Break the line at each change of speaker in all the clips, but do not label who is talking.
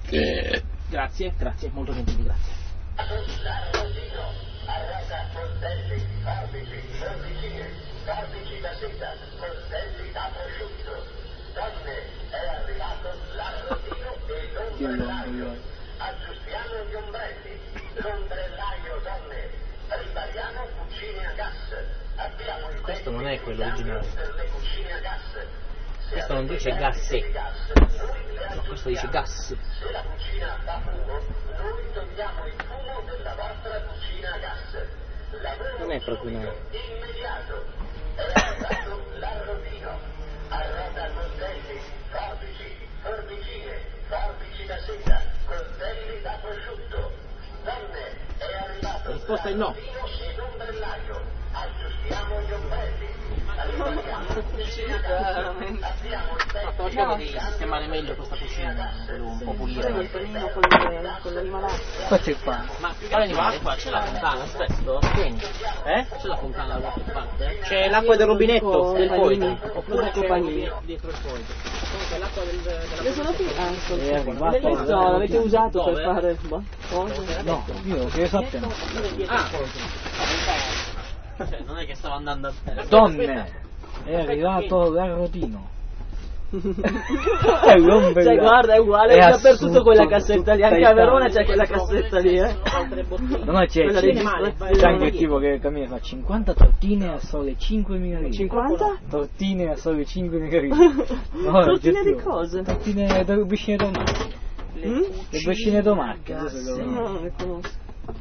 Grazie, molto gentili, grazie.
Arrosa, coltelli, forbici, forbicie, forbici da seta, coltelli da prosciutto. Donne, è arrivato l'arrotino e l'ombrellaio. Aggiustiamo gli ombrelli. L'ombrellaio, donne. Ripariamo cucine a gas. Abbiamo il
Questo non è quello originale.
per le cucine a gas.
Questo non dice gasse. No, questo dice gas.
Se la cucina fa fumo, noi togliamo il fumo della vostra cucina a gas.
Non è proprio una...
Immediato. È arrivato l'arrotino. Arrota coltelli, forbici, forbicine, forbici da seta, coltelli da prosciutto. Donne, è arrivato
La risposta è no.
l'arrotino e l'ombrellaio. Aggiustiamo gli ombrelli. Ripariamo cucina a gas. Abbiamo il
Ma stavo cercando di sistemare meglio questa cucina, volevo un po' pulire.
il panino con l'animalaccio.
Questo è il pane.
Ma quale animale qua? C'è la fontana, aspetta, tieni. C'è la fontana da qualche parte? C'è l'acqua del rubinetto, del Foito. Oppure c'è dietro il Foito. Comunque l'acqua
Le sono finite.
È arrivato.
Le so, l'avete usato per fare cose?
No, io che sappia.
Cioè, non è che stavo andando a...
Donne, è arrivato l'arrotino.
Cioè guarda, è uguale, è dappertutto quella cassetta lì, anche a Verona c'è quella cassetta lì,
No, c'è
Quella dei
anche il tipo che cammina fa 50 tortine a sole 5.000 lire.
50?
Tortine a sole 5.000 lire. No,
Tortine di cosa?
Tortine da vicine domacche. Le vicine domacche.
No, non le conosco.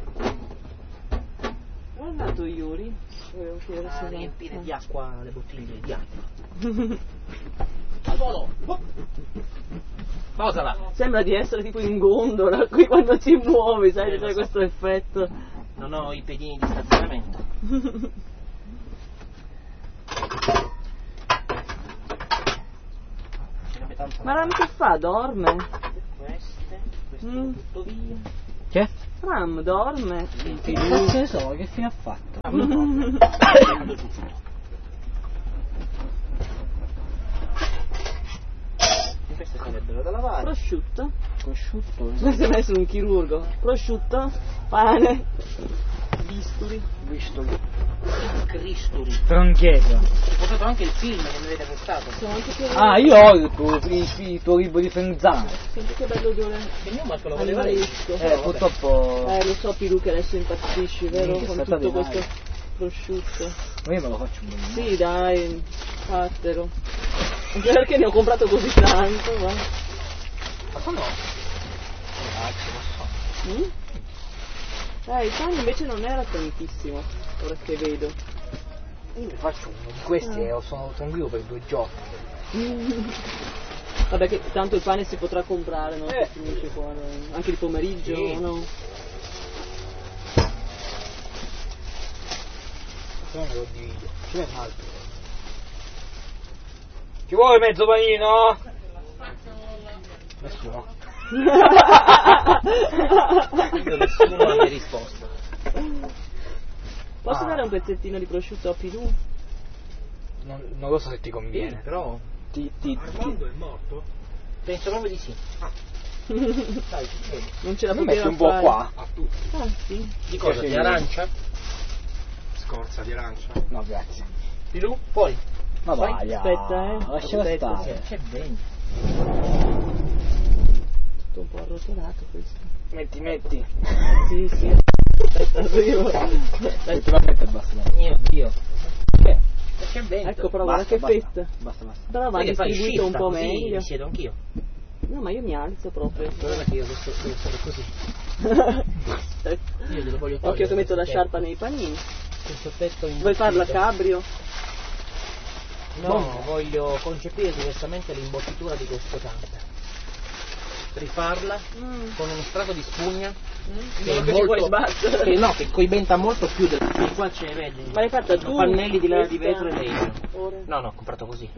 Guarda tu Yuri, volevo chiedere se
riempire di acqua le bottiglie di acqua. Al volo! Posala!
Sembra di essere tipo in gondola qui quando ti muovi, sai, c'è questo effetto.
Non ho i pedini di stazionamento.
Ma Ram che fa? Dorme?
Questo tutto via.
Che?
Ram dorme.
Che cazzo ne so, che fine ha fatto?
Queste sarebbero da lavare.
Prosciutto.
Prosciutto.
Si è messo un chirurgo. Prosciutto, pane, bisturi.
Cristuri.
Tronchieso.
Ho portato anche il film che mi avete portato.
Siamo anche più
Io ho il tuo libro di Fenzano.
Senti che bello odore.
Il mio Marco lo voleva lei.
Animalisco.
Purtroppo.
Lo so Pilu che adesso impazzisci, vero?
Che
Con
stata
tutto
di
questo
male.
prosciutto.
Ma io me lo faccio un po'.
Sì, dai, fatelo. Anche perché ne ho comprato così tanto, va.
Ma sono... lo so.
Il pane invece non era tantissimo, ora che vedo.
Io ne faccio uno di questi e sono vivo per 2 giorni.
Vabbè che tanto il pane si potrà comprare, no? Se finisce qua, anche il pomeriggio,
Sì.
no?
Se no me lo divido. Ce n'è un altro. Ci vuole mezzo panino? Nessuno.
Nessuno ha mai risposto.
Posso dare un pezzettino di prosciutto a Pilù?
Non lo so se ti conviene.
Però...
Armando è morto?
penso proprio di sì.
Dai, ci credo.
Non ce la
Mi
poteva
metti un po'
fare.
qua.
A tu.
Ah sì.
Di cosa?
Sì.
Di arancia?
Scorza di arancia.
No, grazie.
Pilù? Fuori.
Ma vai,
Aspetta,
lasciala
aspetta,
stare.
C'è bene.
Tutto un po' arrotolato questo.
Metti.
Sì, sì. Aspetta, arrivo.
Metti la fetta e basta.
Mio Dio. C'è bene.
Ecco, però guarda che fetta.
Basta.
Però va
Vedi, fai
distribuito un
shift,
po'
così
meglio.
mi siedo anch'io.
No, ma io mi alzo proprio.
Guarda che io adesso devo fare così. Io glielo voglio togliere.
Occhio che metto la
questo
sciarpa nei panini.
Questo petto in
Vuoi farla cabrio?
No, voglio concepire diversamente l'imbottitura di questo camper. Rifarla con uno strato di spugna che è
Quello che ci puoi
molto
sbattere.
che coibenta molto più del qua c'è, vedi?
Ma l'hai fatta tu?
Pannelli di
Questa?
vetro e legno.
Ora.
No, ho comprato così.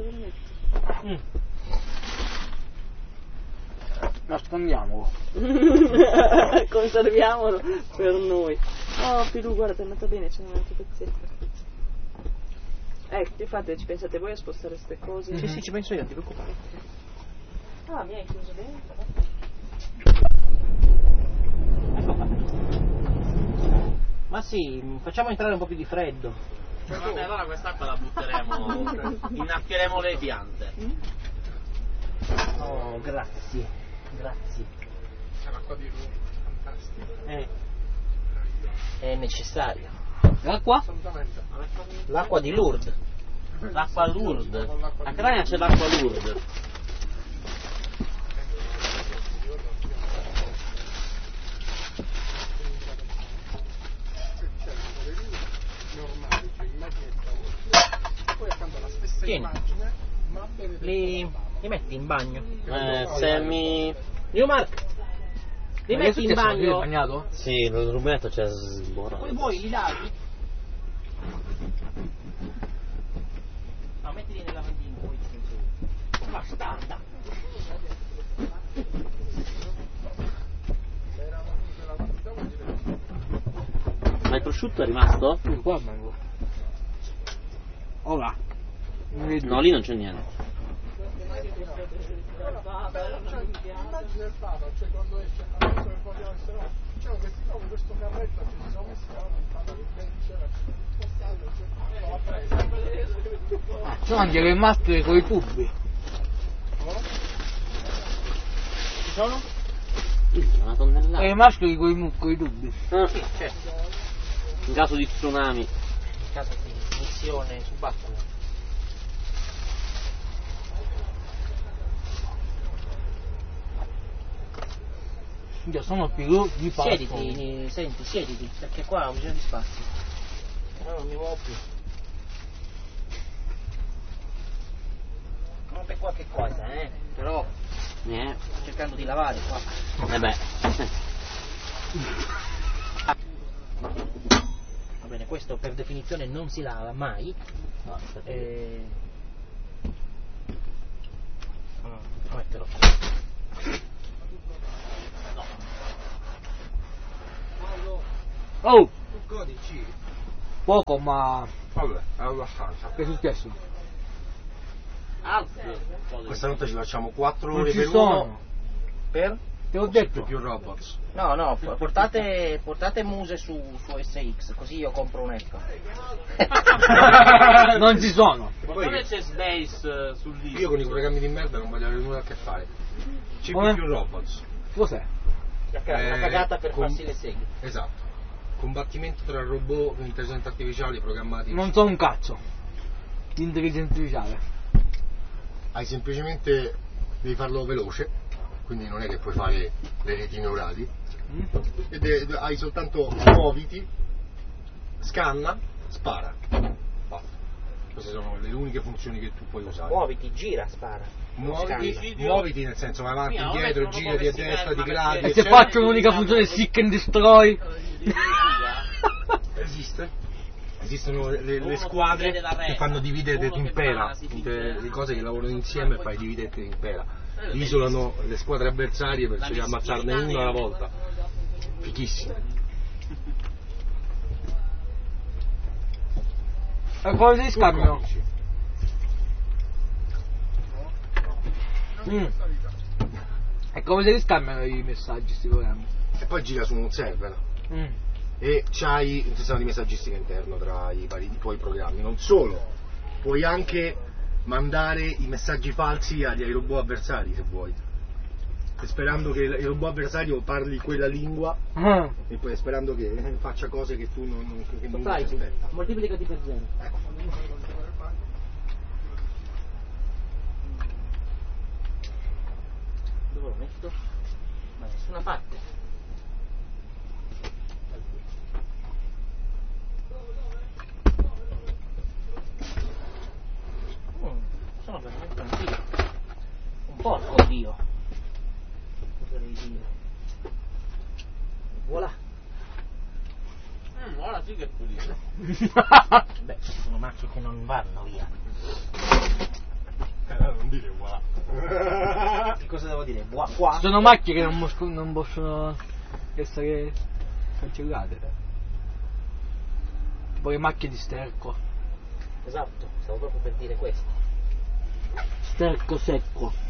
Nascondiamolo.
Conserviamolo per noi. Oh, Pilù, guarda, è andata bene, c'è un altro pezzetto. Che fate? Ci pensate voi a spostare queste cose?
Sì, ci penso io, non ti preoccupare.
Ah, mi hai chiuso dentro?
Ecco fatto. Ma sì, facciamo entrare un po' più di freddo.
Vabbè, allora quest'acqua la butteremo, innaffieremo le piante.
Oh, grazie. Grazie.
È l'acqua di Roma, fantastica.
È necessario.
L'acqua?
Assolutamente.
L'acqua di Lourdes.
L'acqua Lourdes. A Crania c'è l'acqua Lourdes.
Normali, cioè immagini e poi fanno la stessa
Tieni.
immagine, ma beve
Li metti in bagno.
Se mi...
Newmark! Li
Ma che è
metti in
successo? Io ho
bagno.
bagnato?
Sì, il rubinetto c'è sborrato.
Poi vuoi li lavi? No, mettili nel lavandino poi. Bastarda!
Ma il prosciutto è rimasto?
Qua vengo. Ora.
No, lì non c'è niente.
immagine il Papa, cioè quando esce adesso per vogliamo essere no, diciamo che si trova questo carretto che si sono messi davanti il Papa che diceva
C'è anche le maschere con i tubi.
Ci sono?
Una tonnellata.
E le maschere con i tubi.
Ah,
Sì, certo.
in caso di tsunami.
In caso di missione subacquea.
Io sono più di passo.
Siediti, senti, siediti, perché qua ho bisogno di spazio. No, non mi muovo più. Non per qualche cosa, però sto cercando di lavare qua.
Beh.
Va bene, questo per definizione non si lava mai. Metterlo qua.
Oh!
tu codici.
Poco, ma...
Vabbè, è abbastanza.
Che è successo?
Questa notte ci facciamo 4
Non
ore
ci
per
sono.
uno
Per?
Te ho
sempre
detto.
più robots.
No, portate muse su SX, così io compro un Ecco.
Non ci sono.
Ma dove c'è Space sul
Io
disco?
con i programmi di merda non voglio avere nulla a che fare.
Come?
più robots.
Cos'è?
Una cagata per
con-
farsi le seghe.
Esatto. Combattimento tra robot e intelligenza artificiale programmati.
Non so un cazzo di intelligenza artificiale.
Hai semplicemente devi farlo veloce, quindi non è che puoi fare le reti neurali. Ed hai soltanto muoviti, scanna, spara. Basta. Queste sono le uniche funzioni che tu puoi usare.
Muoviti, gira, spara.
Muoviti nel senso vai avanti, indietro, girati a destra, di gradi.
E se faccio un'unica funzione seek and destroy?
Esiste? Esistono le squadre che fanno dividere in pera, le cose che lavorano insieme e fai dividere in pera. Isolano le squadre avversarie per cercare di ammazzarne una alla volta. Fichissimo.
E come si riscambiano? E come si riscambiano i messaggi sti programmi?
E poi gira su un server e c'hai un sistema di messaggistica interno tra i tuoi programmi. Non solo, puoi anche mandare i messaggi falsi ai robot avversari se vuoi. Sperando che il robot avversario parli quella lingua e poi sperando che faccia cose che tu non ti aspetta.
Moltiplicati per 0. Dove lo metto? Da nessuna parte. Sono veramente un dio. Un porco dio. Potrei dire. Voilà.
Ora sì che è pulito.
Beh, ci sono macchie che non vanno via.
Non dire qua.
Che cosa devo dire? Qua?
Ci sono macchine che non possono essere cancellate. Tipo le macchie di sterco.
Esatto, stavo proprio per dire questo.
Sterco secco.